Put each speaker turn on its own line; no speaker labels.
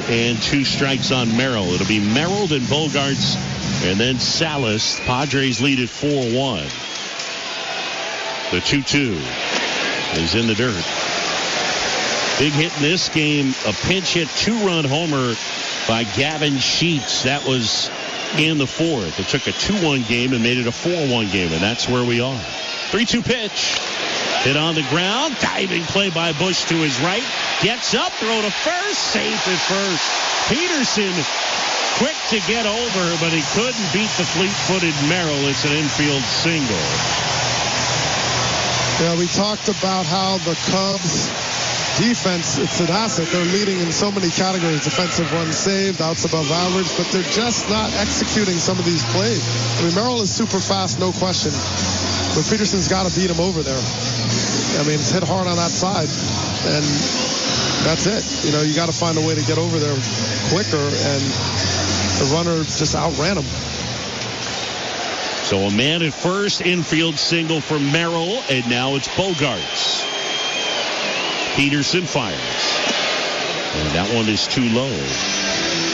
and 2 strikes on Merrill. It'll be Merrill, then Bogaerts, and then Salas. Padres lead at 4-1. The 2-2 is in the dirt. Big hit in this game, a pinch hit 2-run homer by Gavin Sheets. That was in the 4th. It took a 2-1 game and made it a 4-1 game, and that's where we are. 3-2 pitch. Hit on the ground. Diving play by Bush to his right. Gets up, throw to first. Safe at first. Peterson quick to get over, but he couldn't beat the fleet-footed Merrill. It's an infield single.
Yeah, we talked about how the Cubs defense, it's an asset. They're leading in so many categories. Defensive runs saved, outs above average, but they're just not executing some of these plays. I mean, Merrill is super fast, no question. But Peterson's got to beat him over there. I mean, it's hit hard on that side. And that's it. You know, you got to find a way to get over there quicker. And the runner just outran him.
So a man at first, infield single for Merrill, and now it's Bogaerts. Peterson fires. And that one is too low.